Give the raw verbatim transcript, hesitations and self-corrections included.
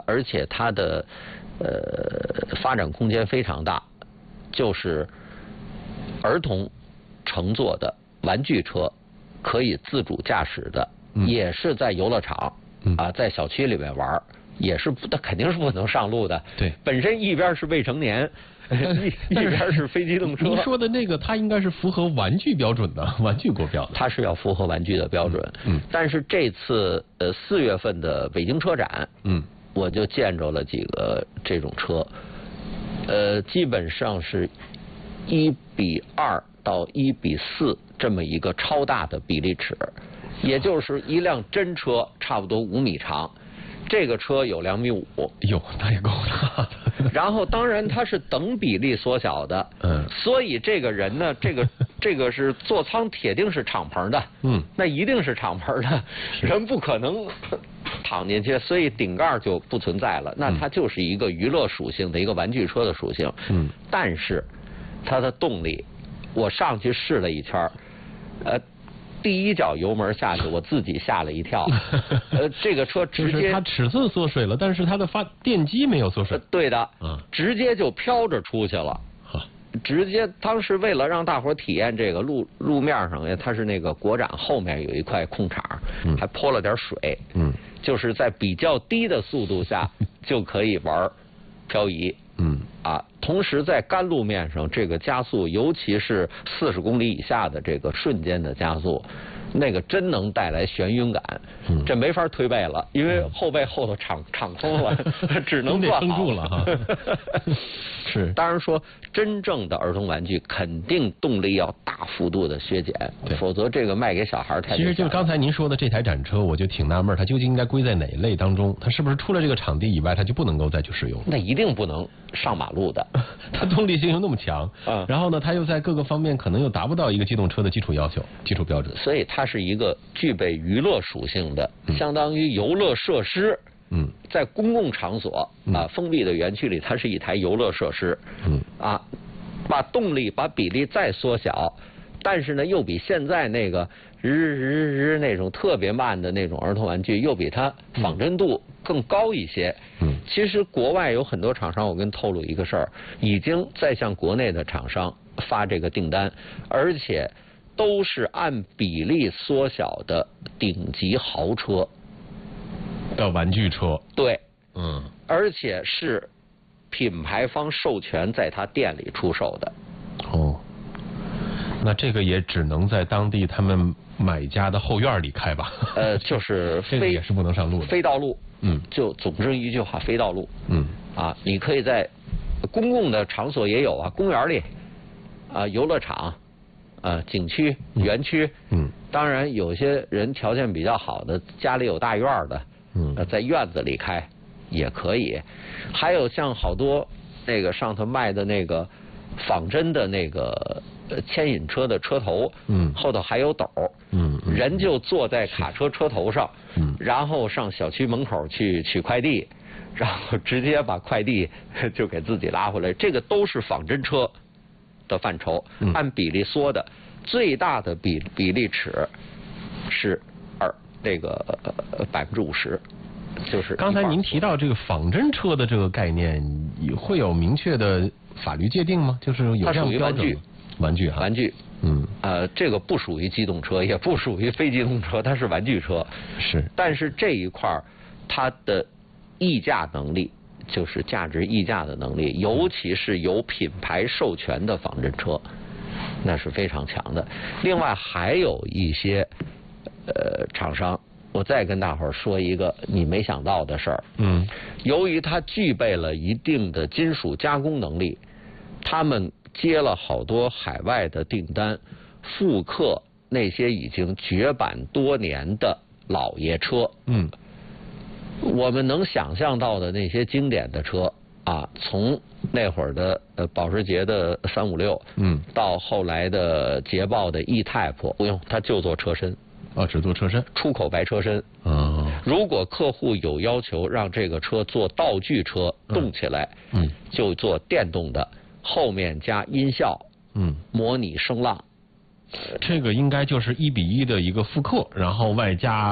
而且它的呃发展空间非常大，就是儿童乘坐的玩具车，可以自主驾驶的，嗯、也是在游乐场、嗯、啊，在小区里面玩，也是不，它肯定是不能上路的。 对， 本身一边是未成年。一一边是非机动车。 您说的那个，它应该是符合玩具标准的，玩具国标的。 它是要符合玩具的标准。嗯。嗯但是这次呃四月份的北京车展，嗯，我就见着了几个这种车，呃，基本上是一比二到一比四这么一个超大的比例尺，也就是一辆真车差不多五米长。这个车有两米五， 哟，那也够大的。 然后当然它是等比例缩小的，嗯，所以这个人呢，这个这个是座舱铁定是敞篷的，嗯，那一定是敞篷的，人不可能躺进去，所以顶盖就不存在了。那它就是一个娱乐属性的一个玩具车的属性，嗯，但是它的动力，我上去试了一圈，呃。第一脚油门下去，我自己吓了一跳。呃，这个车直接它尺寸缩水了，但是它的发电机没有缩水。 呃、对的，嗯，直接就飘着出去了。直接当时为了让大伙体验这个路路面上，它是那个国展后面有一块空场，嗯、还泼了点水，嗯，就是在比较低的速度下就可以玩漂移。嗯啊，同时在干路面上，这个加速，尤其是四十公里以下的这个瞬间的加速，那个真能带来眩晕感。嗯、这没法推背了，因为后背后头敞敞空了，只能坐好。 撑住了哈。是， 当然说，真正的儿童玩具肯定动力要大幅度的削减，否则这个卖给小孩太。 其实就刚才您说的这台展车，我就挺纳闷，它究竟应该归在哪一类当中？它是不是除了这个场地以外，它就不能够再去使用？ 那一定不能上马路的， 它动力性又那么强，嗯，然后呢，它又在各个方面可能又达不到一个机动车的基础要求、基础标准， 所以它是一个具备娱乐属性的，嗯、相当于游乐设施。嗯，在公共场所啊，封闭的园区里，它是一台游乐设施。嗯，啊，把动力、把比例再缩小，但是呢，又比现在那个日日日那种特别慢的那种儿童玩具，又比它仿真度更高一些。嗯，其实国外有很多厂商，我跟透露一个事儿，已经在向国内的厂商发这个订单，而且都是按比例缩小的顶级豪车。 的玩具车， 对，嗯，而且是品牌方授权在他店里出售的。 哦，那这个也只能在当地他们买家的后院里开吧？ 呃，就是这个也是不能上路的， 非道路。嗯，就总之一句话，非道路。嗯，啊，你可以在公共的场所也有啊，公园里，啊，游乐场，啊，景区、园区。嗯，当然有些人条件比较好的，家里有大院的。嗯，在院子里开也可以，还有像好多那个上头卖的那个仿真的那个牵引车的车头，嗯，后头还有斗，嗯，人就坐在卡车车头上，嗯，然后上小区门口去取快递，然后直接把快递就给自己拉回来，这个都是仿真车的范畴，嗯、按比例缩的，最大的比比例尺是。这个百分之五十，就是刚才您提到这个仿真车的这个概念，会有明确的法律界定吗？就是有这样标准吗？它属于玩具， 玩具哈， 玩具，嗯，呃，这个不属于机动车，也不属于非机动车，它是玩具车。 是， 但是这一块它的溢价能力，就是价值溢价的能力，尤其是有品牌授权的仿真车，那是非常强的。另外还有一些。呃，厂商，我再跟大伙儿说一个你没想到的事儿。嗯，由于它具备了一定的金属加工能力，他们接了好多海外的订单，复刻那些已经绝版多年的老爷车。嗯，我们能想象到的那些经典的车啊，从那会儿的呃保时捷的三五六，嗯，到后来的捷豹的 E-Type， 不用，它就做车身。 哦，只做车身， 出口白车身。哦，如果客户有要求让这个车做道具车，动起来，嗯，就做电动的，后面加音效，嗯，模拟声浪。 这个应该就是一比一的一个复刻，然后外加。